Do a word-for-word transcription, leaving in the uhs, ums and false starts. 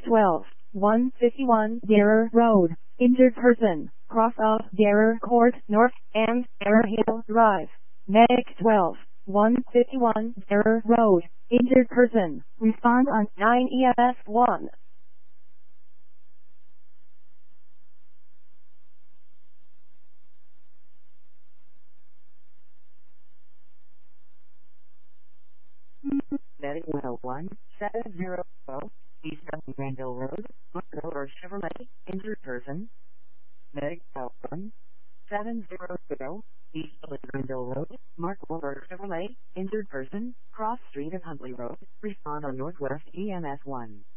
twelve, one fifty-one Darrer Road, injured person, cross of Darrer Court North and Darrer Hill Drive. Medic twelve, one fifty-one Darrer Road, injured person, respond on nine E M S one. Medic one oh one, seven zero zero, East Granville Road, Mark Wilbur Chevrolet, injured person. Medic one, seven zero zero, East Granville Road, Mark Wilbur Chevrolet, injured person, cross street of Huntley Road, respond on Northwest E M S one.